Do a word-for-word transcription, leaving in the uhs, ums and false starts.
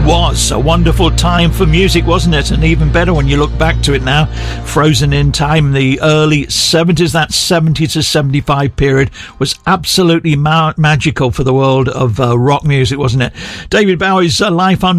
Was a wonderful time for music, wasn't it? And even better when you look back to it now, frozen in time, the early seventies, that seventy to seventy-five period was absolutely ma- magical for the world of uh, rock music, wasn't it? David Bowie's uh, Life on